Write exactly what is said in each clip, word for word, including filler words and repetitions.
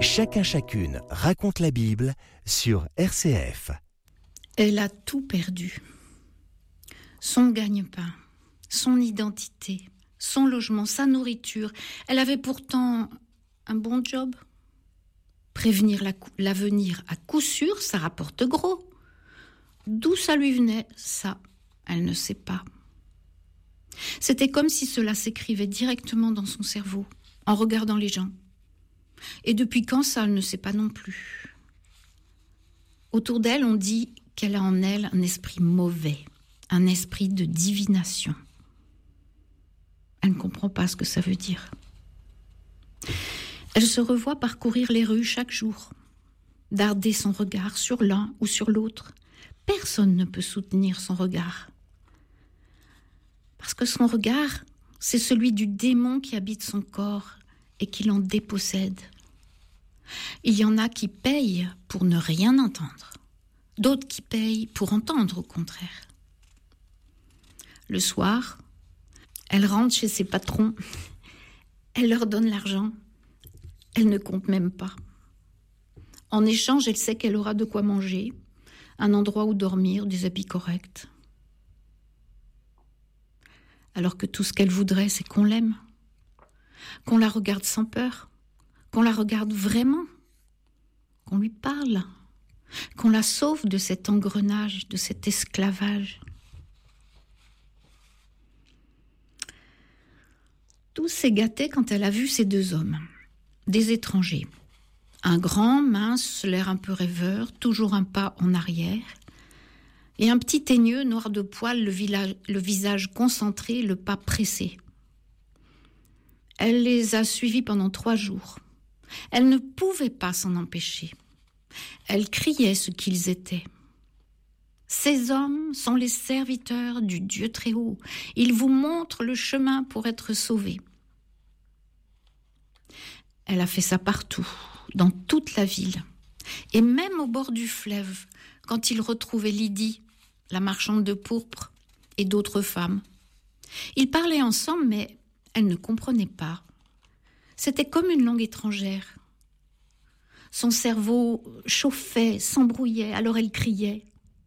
Chacun chacune raconte la Bible sur R C F. Elle a tout perdu. Son gagne-pain, son identité, son logement, sa nourriture. Elle avait pourtant un bon job. Prévenir la, l'avenir à coup sûr, ça rapporte gros. D'où ça lui venait, ça, elle ne sait pas. C'était comme si cela s'écrivait directement dans son cerveau, en regardant les gens. Et depuis quand ça, elle ne sait pas non plus. Autour d'elle, on dit qu'elle a en elle un esprit mauvais, un esprit de divination. Elle ne comprend pas ce que ça veut dire. Elle se revoit parcourir les rues chaque jour, darder son regard sur l'un ou sur l'autre. Personne ne peut soutenir son regard. Parce que son regard, c'est celui du démon qui habite son corps et qui l'en dépossède. Il y en a qui payent pour ne rien entendre, d'autres qui payent pour entendre au contraire. Le soir, elle rentre chez ses patrons, elle leur donne l'argent, elle ne compte même pas. En échange, elle sait qu'elle aura de quoi manger, un endroit où dormir, des habits corrects. Alors que tout ce qu'elle voudrait, c'est qu'on l'aime, qu'on la regarde sans peur, qu'on la regarde vraiment, qu'on lui parle, qu'on la sauve de cet engrenage, de cet esclavage. Tout s'est gâté quand elle a vu ces deux hommes, des étrangers. Un grand, mince, l'air un peu rêveur, toujours un pas en arrière, et un petit teigneux noir de poils, le, village, le visage concentré, le pas pressé. Elle les a suivis pendant trois jours. Elle ne pouvait pas s'en empêcher. Elle criait ce qu'ils étaient. Ces hommes sont les serviteurs du Dieu très haut. Ils vous montrent le chemin pour être sauvés. Elle a fait ça partout, dans toute la ville. Et même au bord du fleuve, quand ils retrouvaient Lydie, la marchande de pourpre, et d'autres femmes. Ils parlaient ensemble, mais elle ne comprenait pas. C'était comme une langue étrangère. Son cerveau chauffait, s'embrouillait, alors elle criait.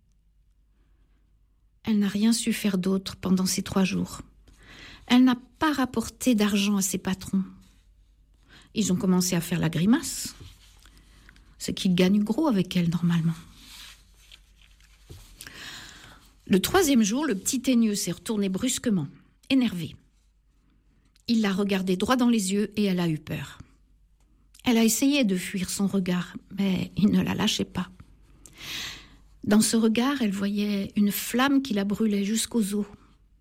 Elle n'a rien su faire d'autre pendant ces trois jours. Elle n'a pas rapporté d'argent à ses patrons. Ils ont commencé à faire la grimace. C'est qu'ils gagnent gros avec elle, normalement. Le troisième jour, le petit teigneux s'est retourné brusquement, énervé. Il l'a regardée droit dans les yeux et elle a eu peur. Elle a essayé de fuir son regard, mais il ne la lâchait pas. Dans ce regard, elle voyait une flamme qui la brûlait jusqu'aux os.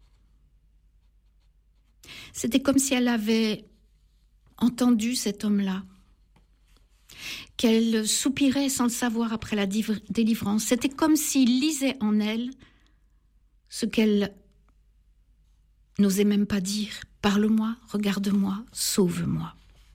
C'était comme si elle avait entendu cet homme-là, qu'elle soupirait sans le savoir après la délivrance. C'était comme s'il lisait en elle ce qu'elle n'osait même pas dire. Parle-moi, regarde-moi, sauve-moi.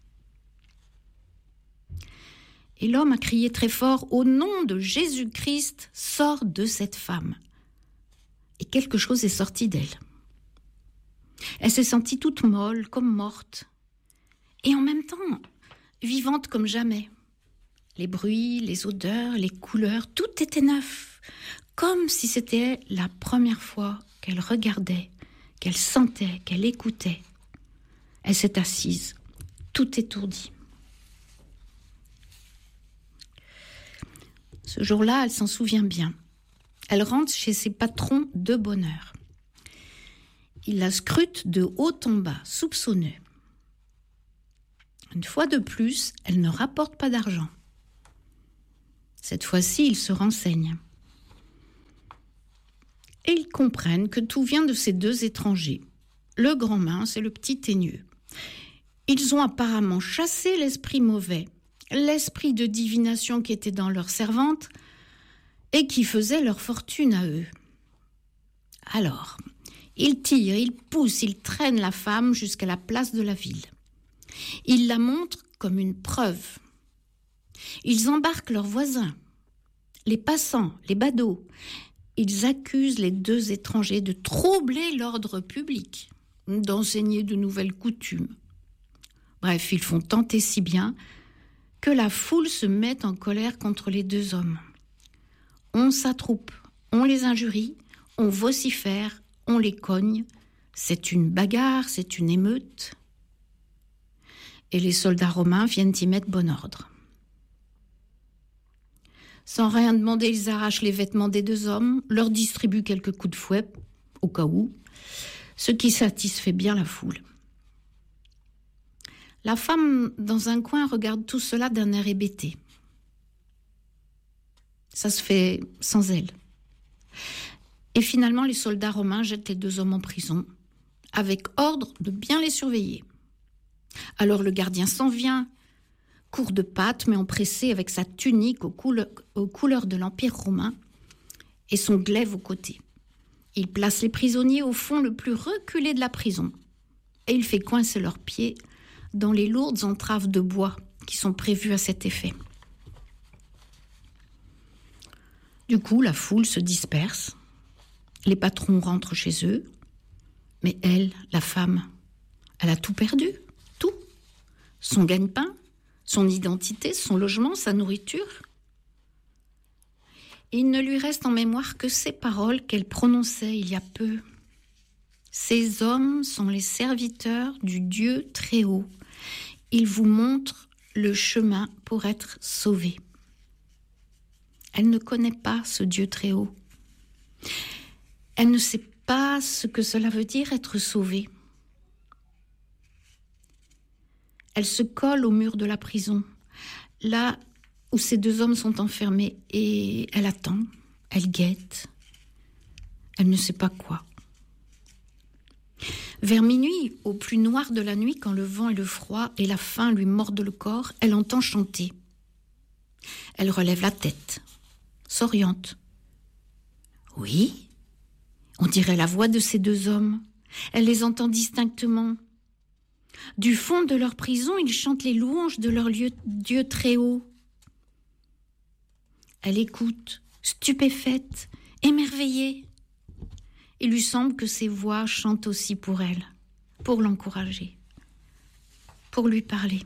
Et l'homme a crié très fort, au nom de Jésus-Christ, sors de cette femme. Et quelque chose est sorti d'elle. Elle s'est sentie toute molle, comme morte. Et en même temps, vivante comme jamais. Les bruits, les odeurs, les couleurs, tout était neuf. Comme si c'était la première fois qu'elle regardait, qu'elle sentait, qu'elle écoutait. Elle s'est assise, tout étourdie. Ce jour-là, elle s'en souvient bien. Elle rentre chez ses patrons de bonne heure. Il la scrute de haut en bas, soupçonneux. Une fois de plus, elle ne rapporte pas d'argent. Cette fois-ci, ils se renseignent. Et ils comprennent que tout vient de ces deux étrangers, le grand mince et le petit teigneux. Ils ont apparemment chassé l'esprit mauvais, l'esprit de divination qui était dans leur servante et qui faisait leur fortune à eux. Alors, ils tirent, ils poussent, ils traînent la femme jusqu'à la place de la ville. Ils la montrent comme une preuve. Ils embarquent leurs voisins, les passants, les badauds. Ils accusent les deux étrangers de troubler l'ordre public, d'enseigner de nouvelles coutumes. Bref, ils font tant et si bien que la foule se mette en colère contre les deux hommes. On s'attroupe, on les injurie, on vocifère, on les cogne. C'est une bagarre, c'est une émeute. Et les soldats romains viennent y mettre bon ordre. Sans rien demander, ils arrachent les vêtements des deux hommes, leur distribuent quelques coups de fouet, au cas où, ce qui satisfait bien la foule. La femme, dans un coin, regarde tout cela d'un air hébété. Ça se fait sans elle. Et finalement, les soldats romains jettent les deux hommes en prison, avec ordre de bien les surveiller. Alors le gardien s'en vient, court de pattes, mais empressé avec sa tunique aux couleurs, aux couleurs de l'Empire romain et son glaive au côté. Il place les prisonniers au fond le plus reculé de la prison et il fait coincer leurs pieds dans les lourdes entraves de bois qui sont prévues à cet effet. Du coup, la foule se disperse, les patrons rentrent chez eux, mais elle, la femme, elle a tout perdu, tout. Son gagne-pain, son identité, son logement, sa nourriture. Et il ne lui reste en mémoire que ces paroles qu'elle prononçait il y a peu. Ces hommes sont les serviteurs du Dieu très haut. Ils vous montrent le chemin pour être sauvés. Elle ne connaît pas ce Dieu très haut. Elle ne sait pas ce que cela veut dire être sauvée. Elle se colle au mur de la prison, là où ces deux hommes sont enfermés, et elle attend, elle guette, elle ne sait pas quoi. Vers minuit, au plus noir de la nuit, quand le vent et le froid et la faim lui mordent le corps, elle entend chanter. Elle relève la tête, s'oriente. Oui, on dirait la voix de ces deux hommes. Elle les entend distinctement. Du fond de leur prison, ils chantent les louanges de leur lieu, Dieu très haut. Elle écoute, stupéfaite, émerveillée. Il lui semble que ces voix chantent aussi pour elle, pour l'encourager, pour lui parler.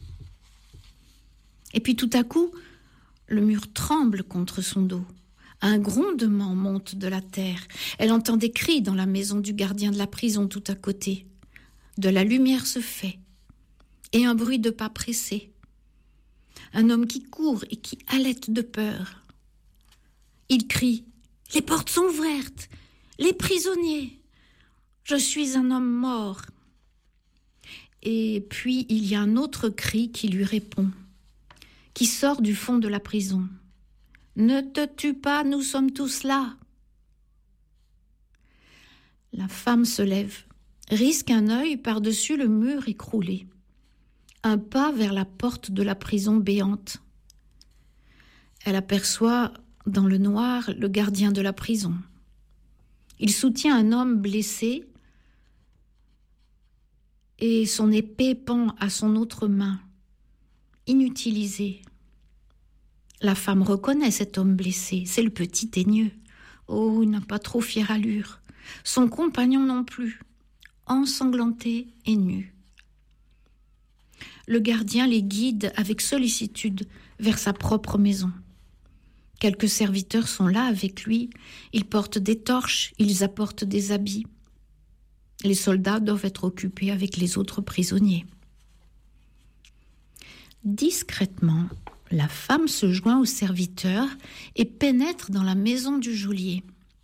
Et puis tout à coup, le mur tremble contre son dos. Un grondement monte de la terre. Elle entend des cris dans la maison du gardien de la prison tout à côté. De la lumière se fait, et un bruit de pas pressés. Un homme qui court et qui halète de peur. Il crie « Les portes sont ouvertes, les prisonniers, je suis un homme mort !» Et puis il y a un autre cri qui lui répond, qui sort du fond de la prison. « Ne te tue pas, nous sommes tous là !» La femme se lève, risque un œil par-dessus le mur écroulé. Un pas vers la porte de la prison béante. Elle aperçoit dans le noir le gardien de la prison. Il soutient un homme blessé et son épée pend à son autre main, inutilisée. La femme reconnaît cet homme blessé, c'est le petit teigneux. Oh, il n'a pas trop fière allure. Son compagnon non plus, ensanglanté et nu. Le gardien les guide avec sollicitude vers sa propre maison. Quelques serviteurs sont là avec lui, ils portent des torches, ils apportent des habits. Les soldats doivent être occupés avec les autres prisonniers. Discrètement, la femme se joint aux serviteurs et pénètre dans la maison du geôlier.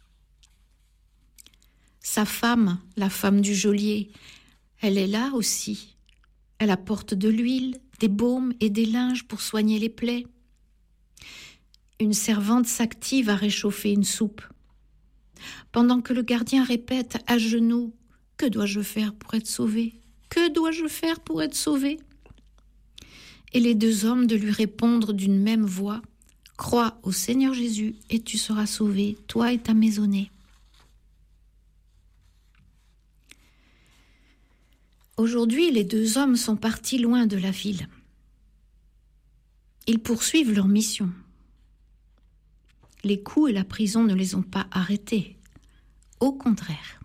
Sa femme, la femme du geôlier, elle est là aussi. Elle apporte de l'huile, des baumes et des linges pour soigner les plaies. Une servante s'active à réchauffer une soupe. Pendant que le gardien répète à genoux « Que dois-je faire pour être sauvé ? Que dois-je faire pour être sauvé ?» Et les deux hommes de lui répondre d'une même voix « Crois au Seigneur Jésus et tu seras sauvé, toi et ta maisonnée. » Aujourd'hui, les deux hommes sont partis loin de la ville. Ils poursuivent leur mission. Les coups et la prison ne les ont pas arrêtés. Au contraire.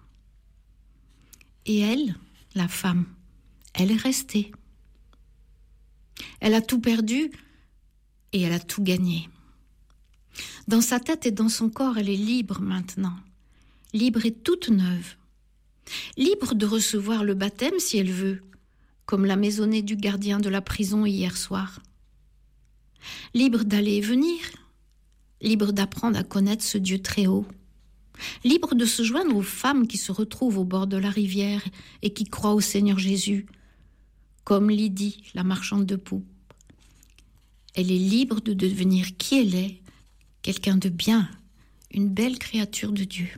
Et elle, la femme, elle est restée. Elle a tout perdu et elle a tout gagné. Dans sa tête et dans son corps, elle est libre maintenant. Libre et toute neuve. Libre de recevoir le baptême si elle veut, comme la maisonnée du gardien de la prison hier soir. Libre d'aller et venir. Libre d'apprendre à connaître ce Dieu très haut. Libre de se joindre aux femmes qui se retrouvent au bord de la rivière et qui croient au Seigneur Jésus, comme Lydie, la marchande de poupes. Elle est libre de devenir qui elle est, quelqu'un de bien, une belle créature de Dieu.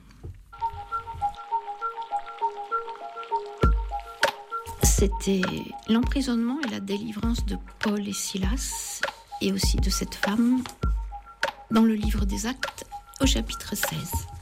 C'était l'emprisonnement et la délivrance de Paul et Silas, et aussi de cette femme, dans le livre des Actes, au chapitre seize.